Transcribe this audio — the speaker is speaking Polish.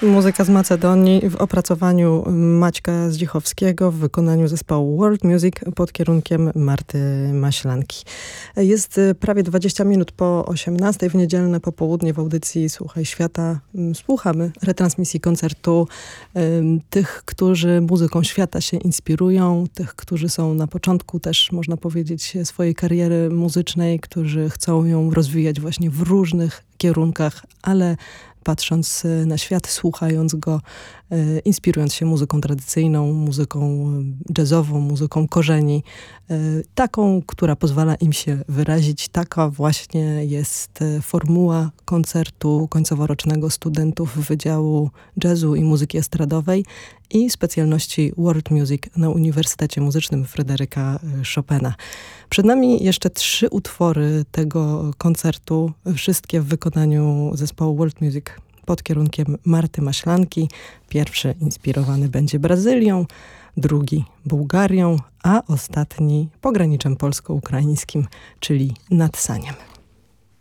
Muzyka z Macedonii w opracowaniu Maćka Zdzichowskiego w wykonaniu zespołu World Music pod kierunkiem Marty Maślanki. Jest prawie 20 minut po 18 w niedzielne popołudnie w audycji Słuchaj Świata. Słuchamy retransmisji koncertu tych, którzy muzyką świata się inspirują, tych, którzy są na początku też, można powiedzieć, swojej kariery muzycznej, którzy chcą ją rozwijać właśnie w różnych kierunkach, ale patrząc na świat, słuchając go, inspirując się muzyką tradycyjną, muzyką jazzową, muzyką korzeni, taką, która pozwala im się wyrazić. Taka właśnie jest formuła koncertu końcoworocznego studentów Wydziału Jazzu i Muzyki Estradowej i specjalności World Music na Uniwersytecie Muzycznym Fryderyka Chopina. Przed nami jeszcze 3 utwory tego koncertu, wszystkie w wykonaniu zespołu World Music pod kierunkiem Marty Maślanki. Pierwszy inspirowany będzie Brazylią, drugi Bułgarią, a ostatni pograniczem polsko-ukraińskim, czyli Nad Saniem.